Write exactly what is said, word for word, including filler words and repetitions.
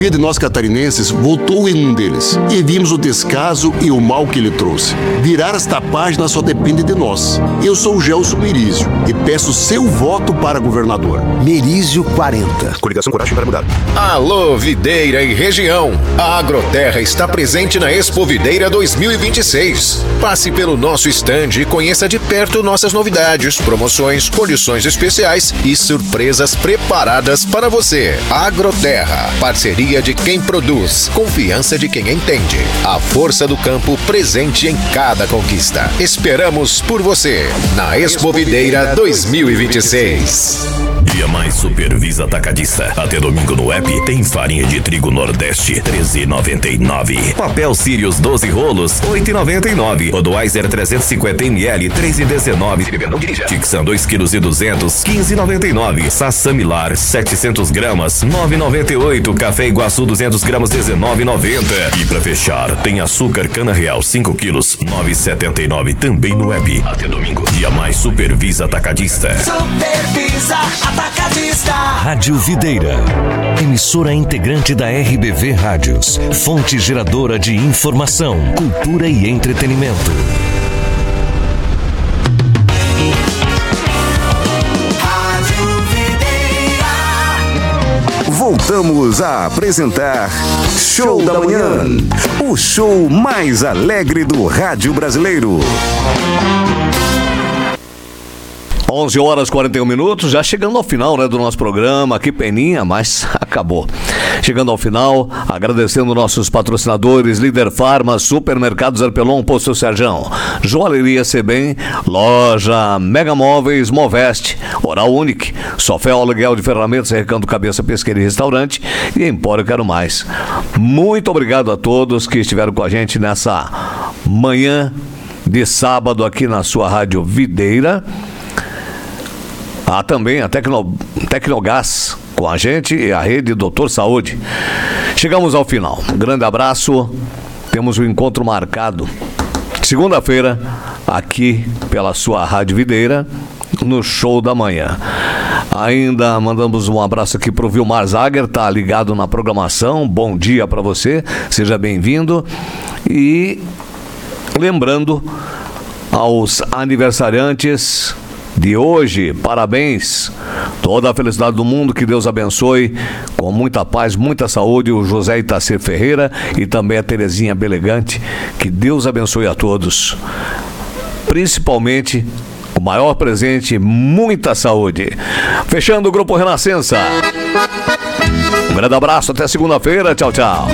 de nós catarinenses voltou em um deles e vimos o descaso e o mal que ele trouxe. Virar esta página só depende de nós. Eu sou o Gelson Merizio e peço seu voto para governador. Merizio quarenta. Coligação Coragem para Mudar. Alô, Videira e região. A Agroterra está presente na Expo Videira dois mil e vinte e seis. Passe pelo nosso estande e conheça de perto nossas novidades, promoções, condições especiais e surpresas preparadas para você. Agroterra, parceria de quem produz, confiança de quem entende. A força do campo presente em cada conquista. Esperamos por você na Expo Videira dois mil e vinte e seis. Dia Mais Supervisa Atacadista. Até domingo no app tem farinha de trigo Nordeste treze reais e noventa e nove centavos. Papel Sirius doze rolos oito reais e noventa e nove centavos. Budweiser trezentos e cinquenta mililitros três reais e dezenove centavos. Tixan dois quilos e duzentos quinze reais e noventa e nove centavos. Sassamilar setecentos gramas nove reais e noventa e oito centavos. Café Iguaçu duzentos gramas dezenove reais e noventa centavos. E pra fechar tem açúcar Cana Real cinco quilos nove reais e setenta e nove centavos também no app. Até domingo. Dia Mais Supervisa Atacadista. Supervisa Atacadista. Rádio Videira, emissora integrante da R B V Rádios, fonte geradora de informação, cultura e entretenimento. Rádio Videira. Voltamos a apresentar Show da Manhã, o show mais alegre do rádio brasileiro. onze horas e quarenta e um minutos, já chegando ao final, né, do nosso programa. Que peninha, mas acabou. Chegando ao final, agradecendo nossos patrocinadores: Líder Farma, Supermercados Arpelon, Posto Serjão, Joalheria Sebem, Loja Mega Móveis, Moveste, Oral Unique, Sofé Aluguel de Ferramentas, Recanto Cabeça, Pesqueira e Restaurante e Empório Quero Mais. Muito obrigado a todos que estiveram com a gente nessa manhã de sábado aqui na sua Rádio Videira. Há também a Tecno, Tecnogás com a gente e a rede Doutor Saúde. Chegamos ao final. Um grande abraço. Temos um encontro marcado segunda-feira aqui pela sua Rádio Videira no Show da Manhã. Ainda mandamos um abraço aqui para o Vilmar Zager, tá ligado na programação. Bom dia para você, seja bem-vindo. E lembrando aos aniversariantes de hoje, parabéns, toda a felicidade do mundo, que Deus abençoe, com muita paz, muita saúde, o José Itacir Ferreira e também a Terezinha Belegante, que Deus abençoe a todos, principalmente o maior presente, muita saúde. Fechando o Grupo Renascença, um grande abraço, até segunda-feira, tchau, tchau.